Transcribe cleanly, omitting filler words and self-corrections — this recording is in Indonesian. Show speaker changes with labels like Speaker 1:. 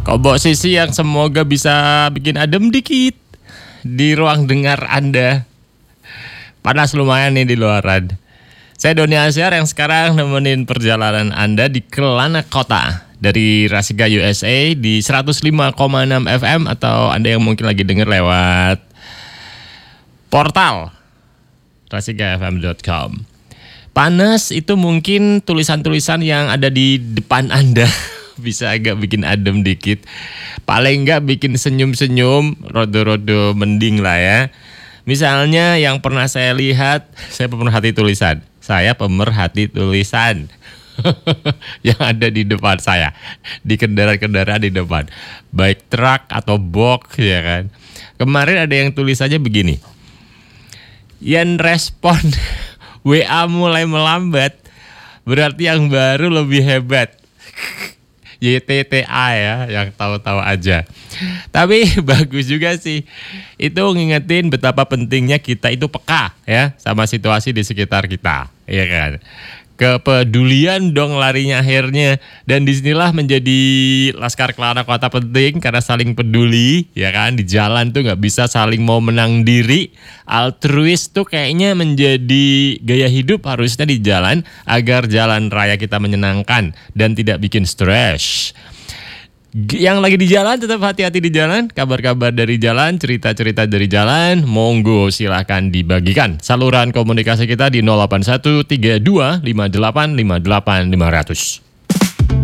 Speaker 1: Komposisi yang semoga bisa bikin adem dikit di ruang dengar Anda. Panas lumayan nih di luaran. Saya Doni Asyar yang sekarang nemenin perjalanan Anda di Kelana Kota dari Rasika USA di 105,6 FM atau Anda yang mungkin lagi denger lewat portal rasikafm.com. Panas itu mungkin tulisan-tulisan yang ada di depan Anda bisa agak bikin adem dikit. Paling enggak bikin senyum-senyum, rodo-rodo mending lah ya. Misalnya yang pernah saya lihat, saya pemerhati tulisan. Saya pemerhati tulisan yang ada di depan saya, di kendaraan-kendaraan di depan, baik truk atau box ya kan. Kemarin ada yang tulisannya begini, yang respon WA mulai melambat, berarti yang baru lebih hebat. YTTA ya, yang tahu-tahu aja. Tapi bagus juga sih. Itu ngingetin betapa pentingnya kita itu peka ya sama situasi di sekitar kita, ya kan. Kepedulian dong larinya akhirnya. Dan disinilah menjadi Laskar Kelana Kota penting karena saling peduli, ya kan. Di jalan tuh nggak bisa saling mau menang diri. Altruis tuh kayaknya menjadi gaya hidup harusnya di jalan agar jalan raya kita menyenangkan dan tidak bikin stres. Yang lagi di jalan tetap hati-hati di jalan, kabar-kabar dari jalan, cerita-cerita dari jalan, monggo silahkan dibagikan. Saluran komunikasi kita di 081 32 58 58 500.